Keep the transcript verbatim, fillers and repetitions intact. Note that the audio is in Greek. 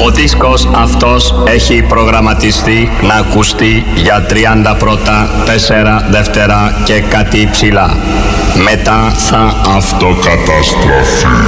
Ο δίσκος αυτός έχει προγραμματιστεί να ακουστεί για τριάντα πρώτα, τέσσερα δεύτερα και κάτι ψηλά. Μετά θα αυτοκαταστροφεί.